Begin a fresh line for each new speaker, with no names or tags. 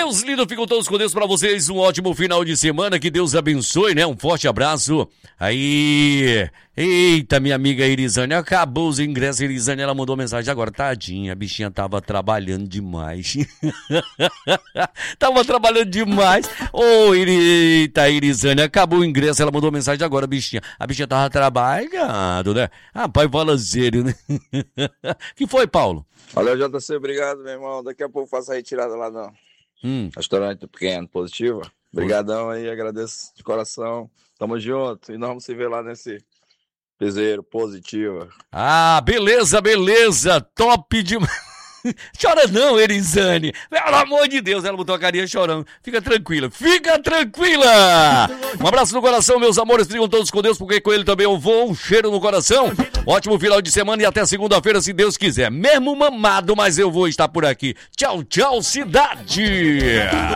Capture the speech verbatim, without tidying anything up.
Meus lindos, ficam todos com Deus pra vocês. Um ótimo final de semana. Que Deus abençoe, né? Um forte abraço. Aí... Eita, minha amiga Irisane, acabou os ingressos. Irisane, ela mandou mensagem agora. Tadinha, a bichinha tava trabalhando demais. Tava trabalhando demais. Ô, oh, eita, Irisane, acabou o ingresso. Ela mandou mensagem agora, a bichinha. A bichinha tava trabalhando, né? Rapaz, fala sério, né? Que foi, Paulo?
Valeu, J C, obrigado, meu irmão. Daqui a pouco faço a retirada lá no
hum.
restaurante pequeno, Positiva. Obrigadão aí, agradeço de coração. Tamo junto e nós vamos se ver lá nesse piseiro, Positiva.
Ah, beleza, beleza, top demais. Chora não, Elisane. Pelo amor de Deus, ela botou a carinha chorando. Fica tranquila, fica tranquila. Um abraço no coração, meus amores. Ficam todos com Deus, porque com ele também eu vou. Um cheiro no coração. Ótimo final de semana e até segunda-feira, se Deus quiser. Mesmo mamado, mas eu vou estar por aqui. Tchau, tchau, cidade.